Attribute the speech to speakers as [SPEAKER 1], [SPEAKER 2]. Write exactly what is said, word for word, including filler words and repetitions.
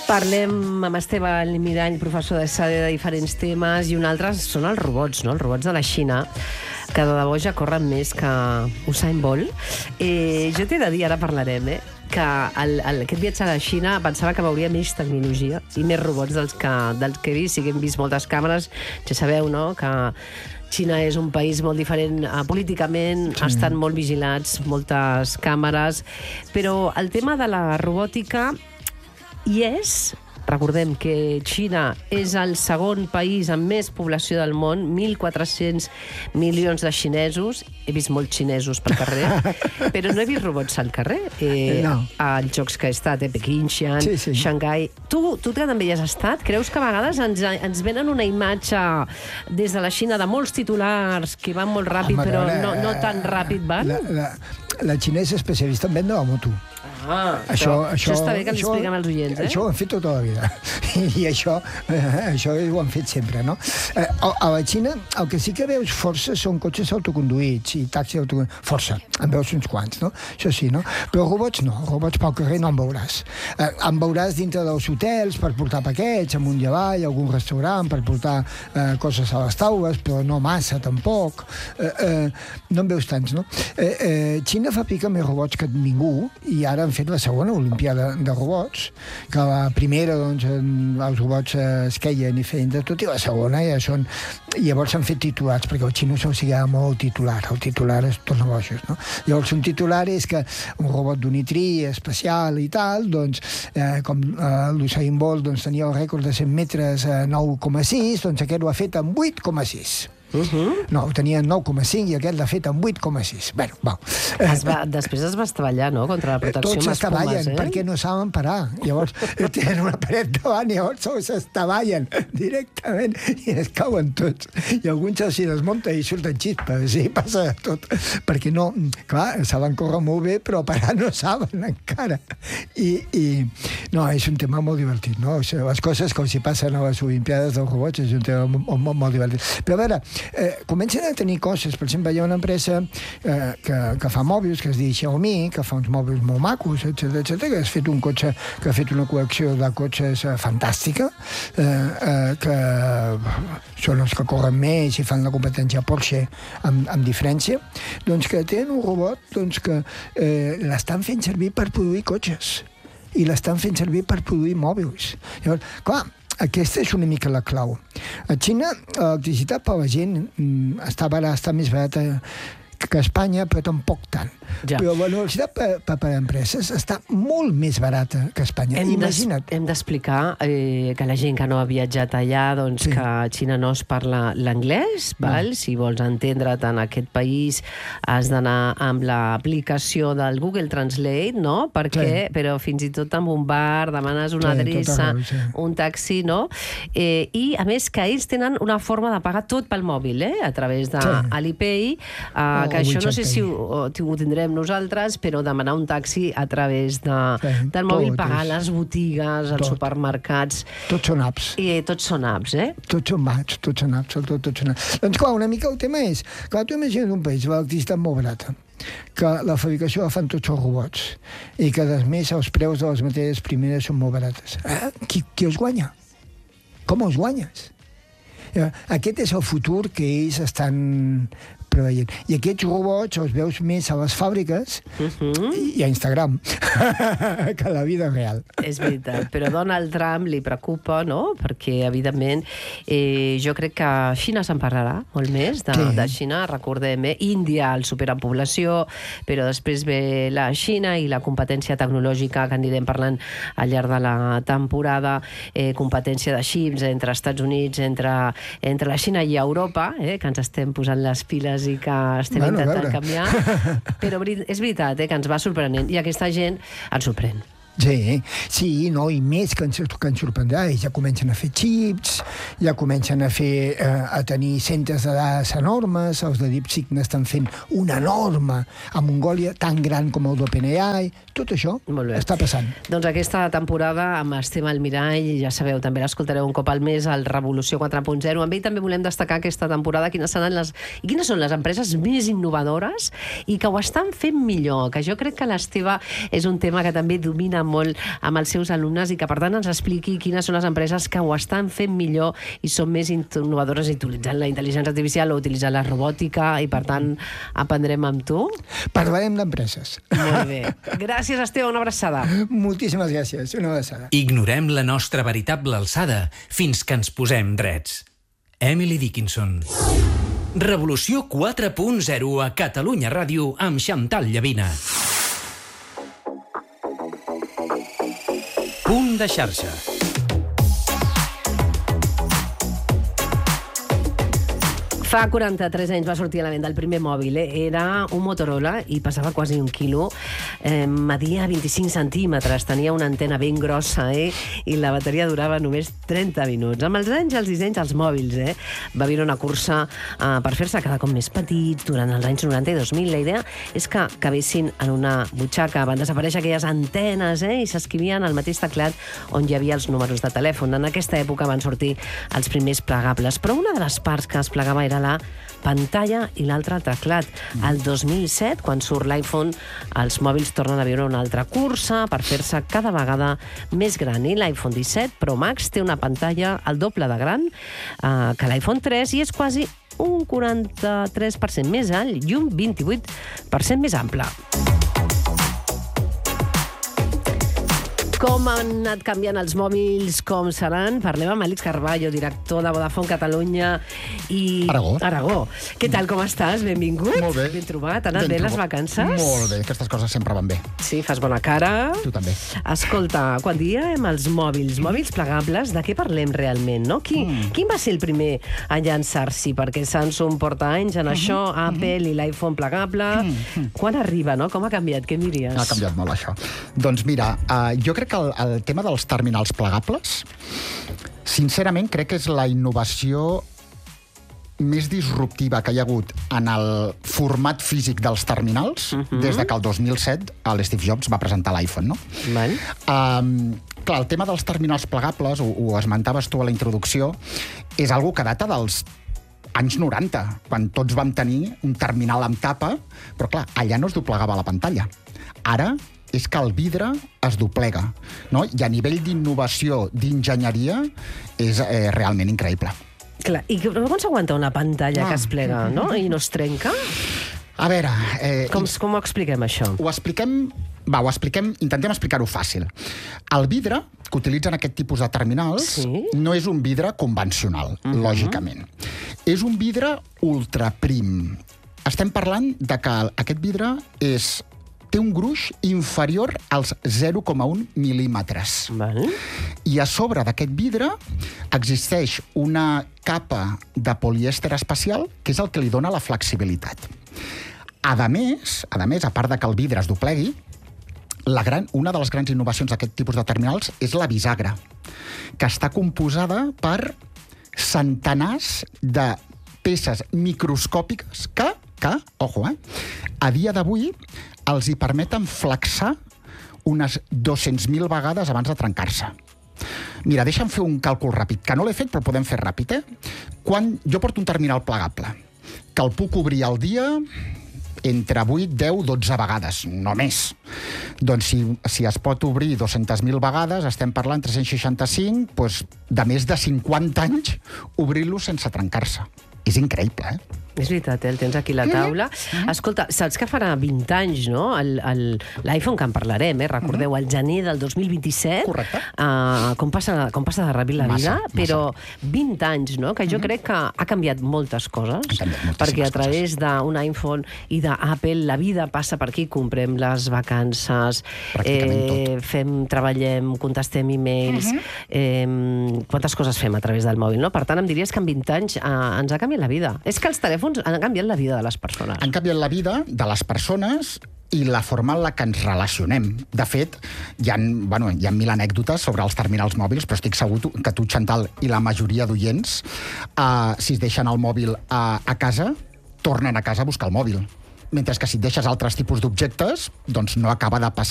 [SPEAKER 1] Parlem amb Esteve Almirall, professor de S A D, de diferents temes, i un altre són els robots, no? Els robots de la Xina, que de debò ja corren més que Usain Bolt. Eh, jo t'he de dir, ara parlarem, eh, que el, el, aquest viatge a la Xina pensava que veuria més tecnologia i més robots dels que, dels que he vist. Sí que hem vist moltes càmeres, ja sabeu, no?, que Xina és un país molt diferent eh, políticament, sí. Estan molt vigilats, moltes càmeres, però el tema de la robòtica hi és. Recordem que Xina és el segon país amb més població del món, mil quatre-cents milions de xinesos. He vist molts xinesos pel carrer, però no he vist robots al carrer. Eh, no. Als jocs que he estat, eh, Pequín, Xi'an, sí, sí. Xangai. Tu, tu que també hi has estat, creus que a vegades ens, ens venen una imatge des de la Xina de molts titulars que van molt ràpid, Home, però no, no tan ràpid van?
[SPEAKER 2] La, la, la Xina és especialista en vendre la moto.
[SPEAKER 1] Ah, això, això, això està bé que ens expliquem als oients, eh?
[SPEAKER 2] Això ho han fet tota la vida. I això, eh, això ho han fet sempre, no? Eh, a, a la Xina, el que sí que veus força són cotxes autoconduïts i taxis autoconduïts. Força, en veus uns quants, no? Això sí, no? Però robots no, robots pel carrer no en veuràs. Eh, en veuràs dintre dels hotels per portar paquets, amunt i avall, algun restaurant per portar eh, coses a les taules, però no massa, tampoc. Eh, eh, no en veus tants, no? Eh, eh, Xina fabrica més robots que ningú, i ara han fet la segona Olimpiada de robots, que la primera, doncs, els robots es queien i feien de tot, i la segona ja són... Llavors s'han fet titulars, perquè el xino s'ho sigui molt titular, el titular és tot negocios, no? Llavors un titular és que un robot d'unitrí especial i tal, doncs, eh, com eh, l'Usain Bolt doncs, tenia el rècord de cent metres a nou coma sis, doncs aquest ho ha fet en vuit coma sis. Uh-huh. No, ho tenia en nou coma cinc i aquest l'ha fet en vuit coma sis. Bueno, va.
[SPEAKER 1] Es va, després es va estavellar, no?, contra la protecció amb espumes,
[SPEAKER 2] estavellen,
[SPEAKER 1] eh?
[SPEAKER 2] perquè no saben parar. Llavors, tenen una paret davant i llavors s'estavellen directament i es cauen tots. I alguns se'ls desmunta i surten xispes, sí, passa de tot. Perquè no, clar, saben córrer molt bé, però parar no saben encara. I, i no, és un tema molt divertit, no? O sigui, les coses que els hi passen a les Olimpiades dels robots és un tema molt, molt, molt divertit. Però a veure, Eh, comencen a tenir coses. Per exemple, hi ha una empresa eh, que, que fa mòbils, que es diu Xiaomi, que fa uns mòbils molt macos, etcètera, etcètera, que ha fet un cotxe, que ha fet una col·lecció de cotxes eh, fantàstica, eh, eh, que són els que corren més i fan la competència Porsche amb, amb diferència, doncs que tenen un robot doncs, que eh, l'estan fent servir per produir cotxes i l'estan fent servir per produir mòbils. Llavors, clar, aquesta és una mica la clau. A Xina, l'electricitat per a la gent està, barata, està més barata que a Espanya, però tampoc tant. Ja. Però la universitat per, per, per a empreses està molt més barata que a Espanya.
[SPEAKER 1] Hem
[SPEAKER 2] Imagina't.
[SPEAKER 1] Hem d'explicar eh, que la gent que no ha viatjat allà, doncs sí. Que a Xina no es parla l'anglès, val? No. Si vols entendre't en aquest país has d'anar amb l'aplicació del Google Translate, no? Perquè, sí. Però fins i tot en un bar demanes una sí, adreça, raó, sí. Un taxi, no? Eh, I, a més, que ells tenen una forma de pagar tot pel mòbil, eh? A través d'Alipay, sí. eh, que això no sé si ho, ho tindrem nosaltres, però demanar un taxi a través de, sí, del mòbil, pagar és... les botigues, els tot. Supermercats...
[SPEAKER 2] Tots són apps.
[SPEAKER 1] I tots són apps, eh?
[SPEAKER 2] Tots són apps, tots són apps, tot, tots són apps. Doncs clar, una mica el tema és, clar, tu imagina't un país, l'electricitat molt barata, que la fabricació la fan tots els robots, i que, a més, els preus de les matèries primeres són molt barates. Eh? Qui, qui els guanya? Com els guanyes? Aquest és el futur que ells estan preveient. I aquests robots els veus més a les fàbriques uh-huh. i a Instagram que a la vida real.
[SPEAKER 1] És veritat, però Donald Trump li preocupa, no? Perquè, evidentment, eh, jo crec que a Xina se'n parlarà molt més de, sí. de Xina, recordem, eh? Índia el supera en població, però després ve la Xina i la competència tecnològica que anirem parlant al llarg de la temporada, eh, competència de xips entre Estats Units, entre, entre la Xina i Europa, eh? Que ens estem posant les piles i que estem bueno, intentant canviar, però és veritat, eh, que ens va sorprenent, i aquesta gent ens sorprèn.
[SPEAKER 2] Sí, sí, no, i més que ens, que ens sorprendrà, i ja comencen a fer xips, ja comencen a fer, eh, a tenir centres de dades enormes, els de DeepSeek n'estan fent una enorme a Mongòlia, tan gran com el d'OpenAI, tot això està passant.
[SPEAKER 1] Doncs aquesta temporada amb Esteve Almirall, ja sabeu, també l'escoltareu un cop al mes al Revolució quatre punt zero. Amb ell també volem destacar aquesta temporada quines seran les, i quines són les empreses més innovadores i que ho estan fent millor, que jo crec que l'Esteve és un tema que també domina molt amb els seus alumnes i que, per tant, ens expliqui quines són les empreses que ho estan fent millor i són més innovadores utilitzant la intel·ligència artificial o utilitzant la robòtica i, per tant, aprendrem amb tu.
[SPEAKER 2] Parlarem d'empreses.
[SPEAKER 1] Molt bé. Gràcies, Esteve, una abraçada.
[SPEAKER 2] Moltíssimes gràcies, una abraçada.
[SPEAKER 3] Ignorem la nostra veritable alçada fins que ens posem drets. Emily Dickinson. Revolució quatre punt zero a Catalunya Ràdio amb Xantal Llavina. Punt de xarxa.
[SPEAKER 1] Fa quaranta-tres anys va sortir a la venda el primer mòbil. Eh? Era un Motorola i pesava quasi un quilo. Eh, media vint-i-cinc centímetres, tenia una antena ben grossa eh? I la bateria durava només trenta minuts. Amb els anys, els dissenys dels mòbils, eh? Va haver una cursa eh, per fer-se cada cop més petits durant els anys noranta i dos mil. La idea és que cabessin en una butxaca. Van desaparèixer aquelles antenes eh? I s'escrivien al mateix teclat on hi havia els números de telèfon. En aquesta època van sortir els primers plegables, però una de les parts que es plegava era la pantalla i l'altre el teclat. El dos mil set, quan surt l'iPhone, els mòbils tornen a viure una altra cursa per fer-se cada vegada més gran. I l'iPhone disset Pro Max té una pantalla el doble de gran eh, que l'iPhone tres i és quasi un quaranta-tres per cent més alt i un vint-i-vuit per cent més ample. Com han anat canviant els mòbils, com seran? Parlem amb Àlex Carballo, director de Vodafone Catalunya i...
[SPEAKER 4] Aragó.
[SPEAKER 1] Aragó. Què tal, com estàs? Benvingut.
[SPEAKER 4] Molt bé.
[SPEAKER 1] Ben trobat. Han anat bé les vacances?
[SPEAKER 4] Molt bé, aquestes coses sempre van bé.
[SPEAKER 1] Sí, fas bona cara.
[SPEAKER 4] Tu també.
[SPEAKER 1] Escolta, quan diem els mòbils, mòbils plegables, de què parlem realment, no? Qui, mm. Quin va ser el primer a llançar-s'hi? Perquè Samsung porta anys en uh -huh, això, uh -huh. Apple i l'iPhone plegable. Uh -huh. Quan arriba, no? Com ha canviat? Què diries?
[SPEAKER 4] Ha canviat molt, això. Doncs mira, uh, jo crec que el, el tema dels terminals plegables, sincerament, crec que és la innovació més disruptiva que hi ha hagut en el format físic dels terminals uh -huh. des de que el dos mil set l'Steve Jobs va presentar l'iPhone, no?
[SPEAKER 1] Vale.
[SPEAKER 4] Um, clar, el tema dels terminals plegables, ho, ho esmentaves tu a la introducció, és algo que data dels anys noranta, quan tots vam tenir un terminal amb tapa, però clar, allà no es doblegava la pantalla. Ara és que el vidre es doblega, no? I a nivell d'innovació, d'enginyeria, és eh, realment increïble.
[SPEAKER 1] Clar, i com s'aguanta una pantalla ah. que es plega, no? I no es trenca?
[SPEAKER 4] A veure... Eh,
[SPEAKER 1] com, com ho expliquem, això?
[SPEAKER 4] Ho expliquem... Va, ho expliquem... Intentem explicar-ho fàcil. El vidre que utilitzen aquest tipus de terminals sí? no és un vidre convencional, uh -huh. lògicament. És un vidre ultraprim. Estem parlant de que aquest vidre és... té un gruix inferior als zero coma un mil·límetres.
[SPEAKER 1] Val.
[SPEAKER 4] I a sobre d'aquest vidre existeix una capa de polièster especial que és el que li dona la flexibilitat. A més, a més, a part de que el vidre es doblegui, la gran, una de les grans innovacions d'aquest tipus de terminals és la bisagra, que està composada per centenars de peces microscòpiques que, que ojo, eh, a dia d'avui els hi permeten flexar unes dues-centes mil vegades abans de trencar-se. Mira, deixa'm fer un càlcul ràpid, que no l'he fet, però podem fer ràpid, eh? Quan jo porto un terminal plegable, que el puc obrir al dia entre vuit, deu, dotze vegades, no més. Doncs si, si es pot obrir dues-centes mil vegades, estem parlant tres-cents seixanta-cinc, doncs de més de cinquanta anys obrir-lo sense trencar-se. És increïble, eh?
[SPEAKER 1] És veritat, eh? El tens aquí a la taula. Mm-hmm. Escolta, saps que farà vint anys, no? L'iPhone, que en parlarem, eh? Recordeu, el gener del dos mil vint-i-set.
[SPEAKER 4] Correcte.
[SPEAKER 1] Uh, com, passa, com passa de ràpid la vida,
[SPEAKER 4] massa,
[SPEAKER 1] però
[SPEAKER 4] massa.
[SPEAKER 1] vint anys, no? Que jo mm-hmm. crec que ha canviat moltes coses,
[SPEAKER 4] canviat
[SPEAKER 1] perquè a través d'un iPhone i d'Apple la vida passa per aquí, comprem les vacances, eh, fem, treballem, contestem e-mails, mm-hmm. eh, quantes coses fem a través del mòbil, no? Per tant, em diries que en vint anys eh, ens ha canviat la vida. És que els telèfons han canviat la vida de les persones.
[SPEAKER 4] Han canviat la vida de les persones i la forma en la que ens relacionem. De fet, hi ha, bueno, hi ha mil anècdotes sobre els terminals mòbils, però estic segur que tu, Xantal, i la majoria d'oients, eh, si es deixen el mòbil a, a casa, tornen a casa a buscar el mòbil. Mentre que si et deixes altres tipus d'objectes, doncs no acaba de passar